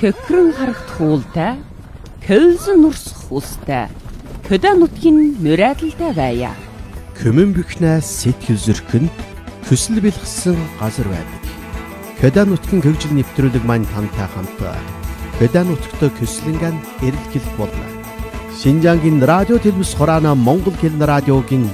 Кекрэн харагт хуултай, кэлсэн нурсах устай, хөдөө нутгийн мөрөөдөлтэй байя. Көмөн бихнээс сэтгэл зүрхэнд хүсэл бэлгсэн газар байдаг. Хөдөө нутгийн хөгжил нэвтрүүлэг маань тантай хамт хөдөө нутагт көслөнгөн эрэлхийлэх болно. Шинжаангийн радио телевиз хураана Монгол хэл радиогийн